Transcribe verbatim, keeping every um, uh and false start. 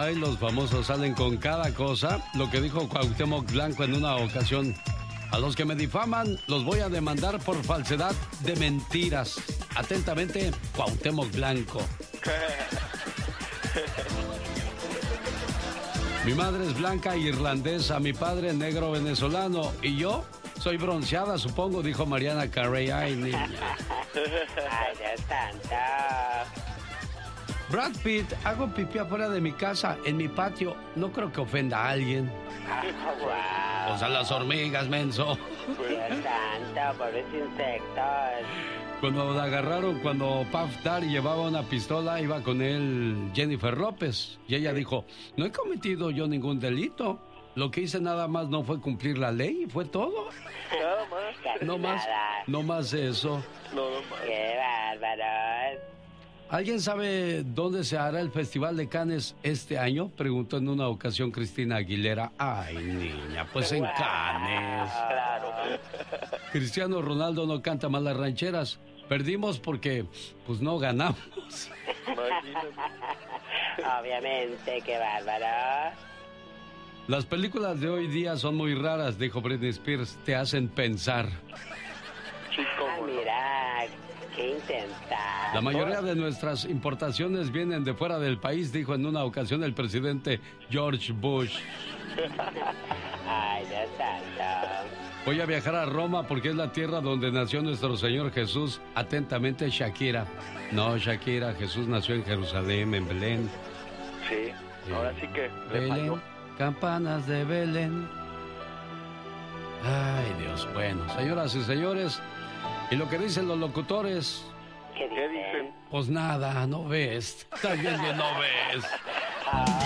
Ay, los famosos salen con cada cosa. Lo que dijo Cuauhtémoc Blanco en una ocasión. A los que me difaman los voy a demandar por falsedad de mentiras. Atentamente, Cuauhtémoc Blanco. Mi madre es blanca irlandesa, mi padre negro venezolano y yo soy bronceada, supongo, dijo Mariana Carey. Ay, niña. Ay, Dios santo. Brad Pitt, hago pipí afuera de mi casa, en mi patio. No creo que ofenda a alguien. Oh, wow. O sea, las hormigas, menso. Dios santo, pobres insectos. Cuando la agarraron, cuando Puff Daddy llevaba una pistola, iba con él Jennifer López. Y ella dijo, no he cometido yo ningún delito. Lo que hice nada más no fue cumplir la ley, fue todo. Nada más. No más, no más eso. No, no más. Qué bárbaros. ¿Alguien sabe dónde se hará el Festival de Cannes este año? Preguntó en una ocasión Cristina Aguilera. Ay, niña, pues en Cannes. Claro. Cristiano Ronaldo no canta mal las rancheras. Perdimos porque, pues, no ganamos. Imagínate. Obviamente, qué bárbaro. Las películas de hoy día son muy raras, dijo Britney Spears. Te hacen pensar. Sí, Ah, cómo no. mira, qué intensa. La mayoría de nuestras importaciones vienen de fuera del país, dijo en una ocasión el presidente George Bush. Ay, Dios santo. Voy a viajar a Roma porque es la tierra donde nació nuestro Señor Jesús. Atentamente, Shakira. No, Shakira, Jesús nació en Jerusalén, en Belén. Sí, ahora sí que le Belén, falló. campanas de Belén. Ay, Dios. Bueno, señoras y señores, y lo que dicen los locutores, ¿Qué ¿Qué dicen? dicen? pues nada, no ves. También que no ves. Ah,